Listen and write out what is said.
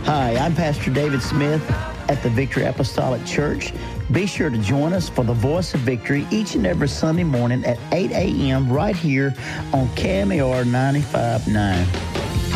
Hi, I'm Pastor David Smith at the Victory Apostolic Church. Be sure to join us for the Voice of Victory each and every Sunday morning at 8 a.m. right here on KMAR 95.9.